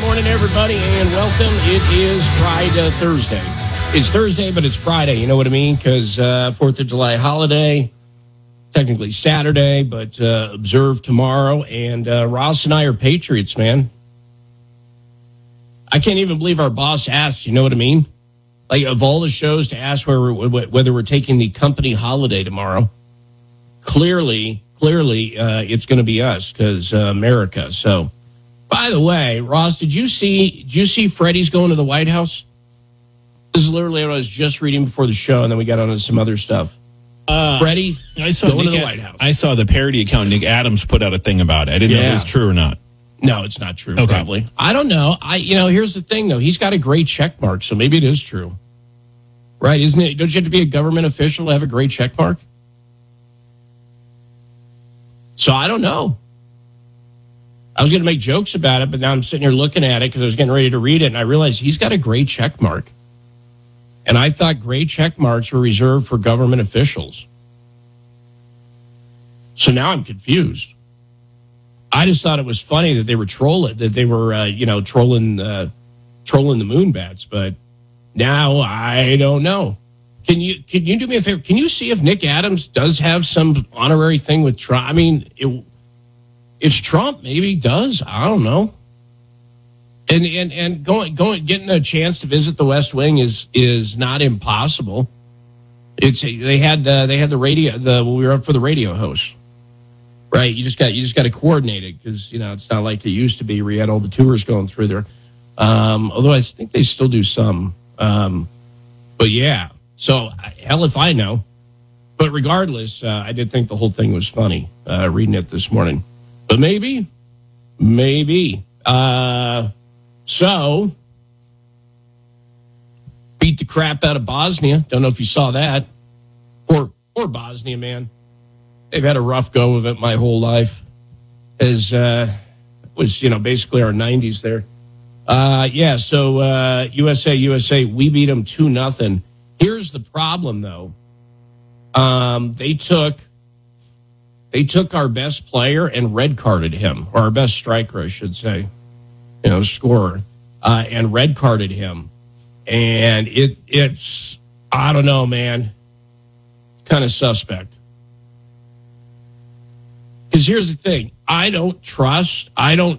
morning, everybody, and welcome. It is Friday, Thursday. It's Thursday, but it's Friday. You know what I mean? Because 4th of July holiday, technically Saturday, but observed tomorrow. And Ross and I are patriots, man. I can't even believe our boss asked. You know what I mean? Like, of all the shows to ask whether we're taking the company holiday tomorrow, clearly, it's going to be us because America. So. By the way, Ross, did you see Freddie's going to the White House? This is literally what I was just reading before the show, and then we got onto some other stuff. Freddie going to the White House. I saw the parody account Nick Adams put out a thing about it. I didn't know if it was true or not. No, it's not true, okay. Probably. I don't know. Here's the thing, though. He's got a great check mark, so maybe it is true. Right, isn't it? Don't you have to be a government official to have a great check mark? So I don't know. I was going to make jokes about it, but now I'm sitting here looking at it because I was getting ready to read it, and I realized he's got a gray check mark. And I thought gray check marks were reserved for government officials. So now I'm confused. I just thought it was funny that they were trolling the moon bats, but now I don't know. Can you do me a favor? Can you see if Nick Adams does have some honorary thing with Trump? I mean, it's Trump, maybe he does. I don't know. And getting a chance to visit the West Wing is not impossible. They had the radio we were up for the radio host, right? You just got to coordinate it because it's not like it used to be where you had all the tours going through there. Although I think they still do some, but yeah. So hell if I know. But regardless, I did think the whole thing was funny reading it this morning. But maybe. So, beat the crap out of Bosnia. Don't know if you saw that. Or Bosnia, man. They've had a rough go of it my whole life. As was, basically our 90s there. So USA, we beat them 2-0. Here's the problem, though. They took our best player and red carded him, or our best striker, I should say, scorer, and red carded him. And it's, I don't know, man, kind of suspect. Because here's the thing. I don't trust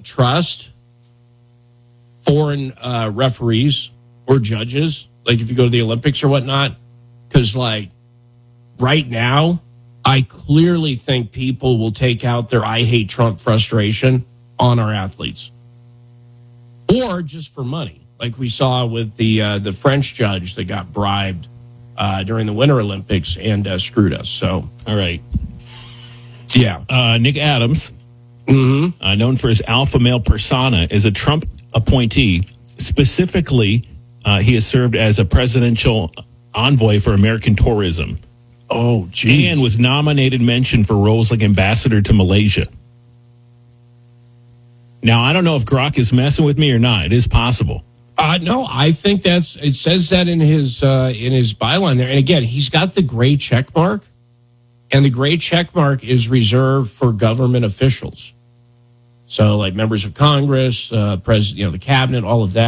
foreign referees or judges, like if you go to the Olympics or whatnot, because right now, I clearly think people will take out their I hate Trump frustration on our athletes. Or just for money, like we saw with the French judge that got bribed during the Winter Olympics and screwed us. So, all right. Yeah. Nick Adams, known for his alpha male persona, is a Trump appointee. Specifically, he has served as a presidential envoy for American tourism. Oh, geez. And was mentioned for roles like ambassador to Malaysia. Now, I don't know if Grok is messing with me or not. It is possible. No, I think it says that in his byline there. And again, he's got the gray check mark, and the gray check mark is reserved for government officials. So, like members of Congress, president, the cabinet, all of that.